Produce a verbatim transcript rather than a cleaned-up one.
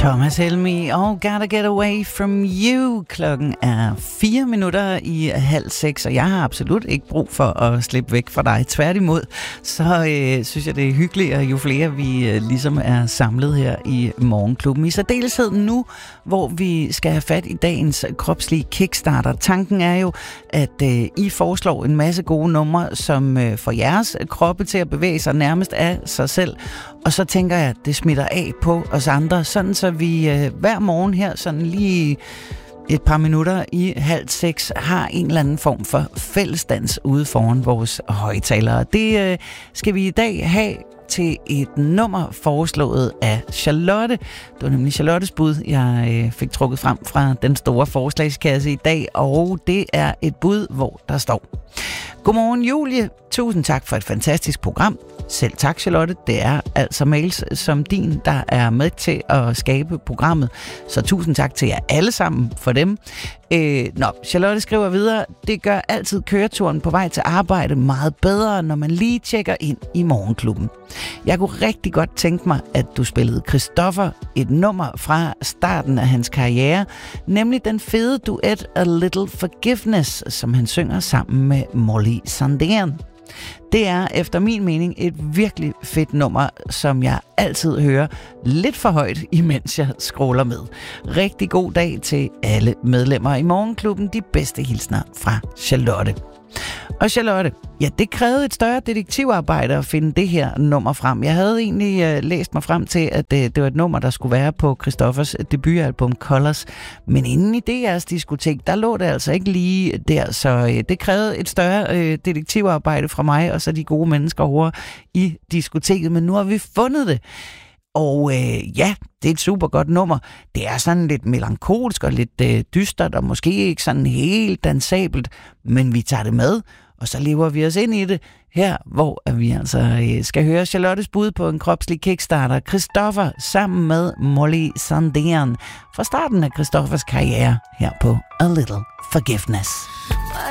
Thomas Helmig og Gotta Get Away From You. Klokken er fire minutter i halv seks, og jeg har absolut ikke brug for at slippe væk fra dig. Tværtimod, så øh, synes jeg, det er hyggeligt, jo flere vi øh, ligesom er samlet her i Morgenklubben. I særdeleshed nu, hvor vi skal have fat i dagens kropslige kickstarter. Tanken er jo, at øh, I foreslår en masse gode numre, som øh, får jeres kroppe til at bevæge sig nærmest af sig selv. Og så tænker jeg, at det smitter af på os andre, sådan så vi øh, hver morgen her, sådan lige et par minutter i halv seks, har en eller anden form for fællesdans ude foran vores højtalere. Det øh, skal vi i dag have til et nummer foreslået af Charlotte. Det var nemlig Charlottes bud, jeg øh, fik trukket frem fra den store forslagskasse i dag, og det er et bud, hvor der står: Godmorgen Julie, tusind tak for et fantastisk program. Selv tak, Charlotte. Det er altså mails som din, der er med til at skabe programmet. Så tusind tak til jer alle sammen for dem. Øh, nå, Charlotte skriver videre: det gør altid køreturen på vej til arbejde meget bedre, når man lige tjekker ind i Morgenklubben. Jeg kunne rigtig godt tænke mig, at du spillede Christoffer, et nummer fra starten af hans karriere, nemlig den fede duet A Little Forgiveness, som han synger sammen med Molly Sandén. Det er efter min mening et virkelig fedt nummer, som jeg altid hører lidt for højt, imens jeg scroller med. Rigtig god dag til alle medlemmer i Morgenklubben. De bedste hilsner fra Charlotte. Og Charlotte, ja, det krævede et større detektivarbejde at finde det her nummer frem. Jeg havde egentlig uh, læst mig frem til, at det, det var et nummer, der skulle være på Christoffers debutalbum Colors. Men inden i D R's diskotek, der lå det altså ikke lige der. Så uh, det krævede et større uh, detektivarbejde fra mig og så de gode mennesker over i diskoteket. Men nu har vi fundet det. Og øh, ja, det er et super godt nummer. Det er sådan lidt melankolsk og lidt øh, dystert, og måske ikke sådan helt dansabelt, men vi tager det med, og så lever vi os ind i det her, hvor vi altså øh, skal høre Charlottes bud på en kropslig kickstarter. Christoffer sammen med Molly Sandén fra starten af Christoffers karriere her på A Little Forgiveness.